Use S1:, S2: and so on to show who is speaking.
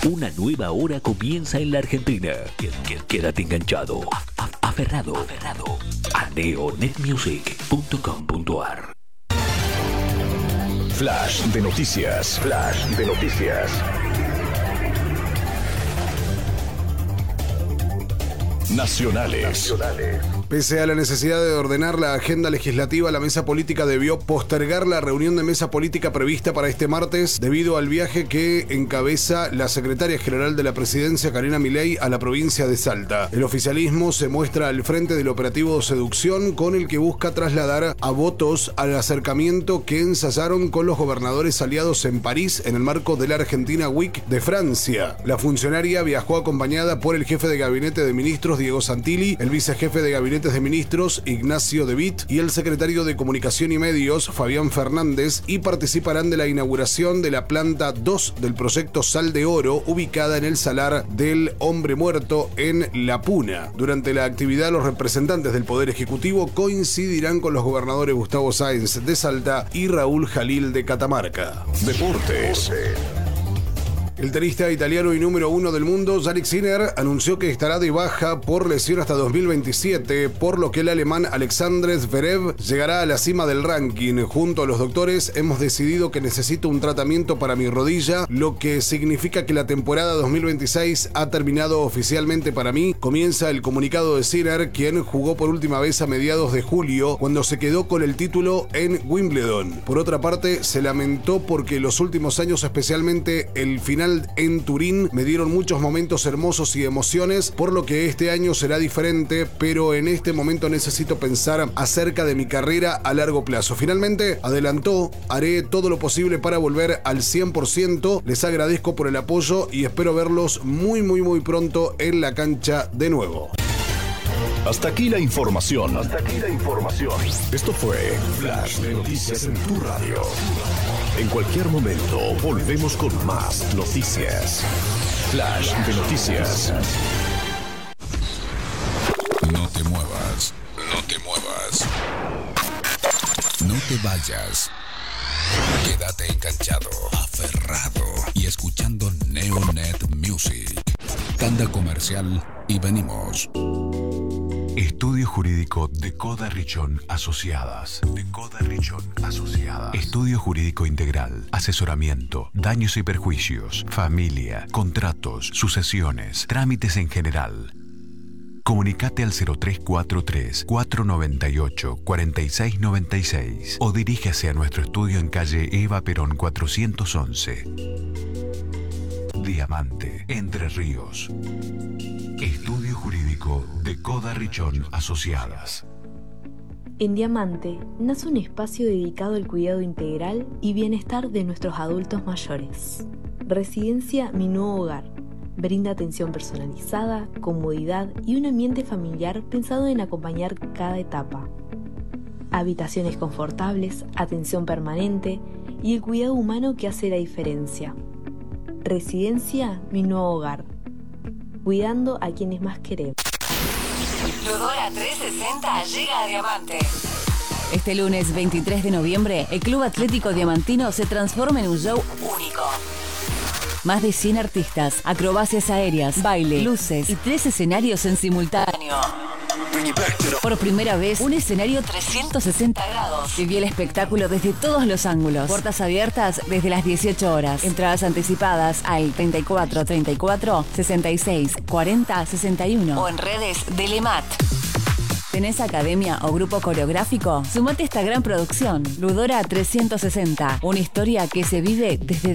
S1: Una nueva hora comienza en la Argentina. Quédate enganchado, aferrado a neonetmusic.com.ar.
S2: Flash de noticias. Nacionales.
S3: Pese a la necesidad de ordenar la agenda legislativa, la mesa política debió postergar la reunión de mesa política prevista para este martes debido al viaje que encabeza la secretaria general de la presidencia, Karina Milei, a la provincia de Salta. El oficialismo se muestra al frente del operativo Seducción, con el que busca trasladar a votos al acercamiento que ensayaron con los gobernadores aliados en París en el marco de la Argentina Week de Francia. La funcionaria viajó acompañada por el jefe de gabinete de ministros, Diego Santilli, el vicejefe de gabinete de ministros, Ignacio De Witt, y el secretario de Comunicación y Medios, Fabián Fernández, y participarán de la inauguración de la planta 2 del proyecto Sal de Oro, ubicada en el Salar del Hombre Muerto en La Puna. Durante la actividad, los representantes del Poder Ejecutivo coincidirán con los gobernadores Gustavo Sáenz de Salta y Raúl Jalil de Catamarca.
S2: Deportes.
S3: El tenista italiano y número 1 del mundo, Jannik Sinner, anunció que estará de baja por lesión hasta 2027, por lo que el alemán Alexander Zverev llegará a la cima del ranking. Junto a los doctores hemos decidido que necesito un tratamiento para mi rodilla, lo que significa que la temporada 2026 ha terminado oficialmente para mí. Comienza el comunicado de Sinner, quien jugó por última vez a mediados de julio, cuando se quedó con el título en Wimbledon. Por otra parte, se lamentó porque los últimos años, especialmente el final en Turín, me dieron muchos momentos hermosos y emociones, por lo que este año será diferente, pero en este momento necesito pensar acerca de mi carrera a largo plazo. Finalmente, adelantó: haré todo lo posible para volver al 100%, les agradezco por el apoyo y espero verlos muy pronto en la cancha de nuevo.
S2: Hasta aquí la información. Esto fue Flash de Noticias en tu radio. En cualquier momento volvemos con más noticias. Flash de Noticias.
S4: No te muevas. No te vayas. Quédate enganchado, aferrado y escuchando Neonet Music. Tanda comercial y venimos.
S5: Estudio Jurídico de Coda Richón Asociadas. Estudio Jurídico Integral. Asesoramiento, daños y perjuicios, familia, contratos, sucesiones, trámites en general. Comunicate al 0343-498-4696 o dirígase a nuestro estudio en calle Eva Perón 411. Diamante, Entre Ríos. Estudio Jurídico de Coda Richón Asociadas.
S6: En Diamante nace un espacio dedicado al cuidado integral y bienestar de nuestros adultos mayores. Residencia Mi Nuevo Hogar. Brinda atención personalizada, comodidad y un ambiente familiar pensado en acompañar cada etapa. Habitaciones confortables, atención permanente y el cuidado humano que hace la diferencia. Residencia Mi Nuevo Hogar. Cuidando a quienes más queremos.
S7: Ludora 360 llega a Diamante.
S8: Este lunes 23 de noviembre, el Club Atlético Diamantino se transforma en un show
S7: Único.
S8: Más de 100 artistas, acrobacias aéreas, baile, luces y 3 escenarios en simultáneo. Por primera vez, un escenario 360 grados. Viví el espectáculo desde todos los ángulos. Puertas abiertas desde las 18 horas. Entradas anticipadas al 34 34 66 40 61
S7: O en redes de Lemat.
S8: ¿Tenés academia o grupo coreográfico? Sumate a esta gran producción. Ludora 360, una historia que se vive desde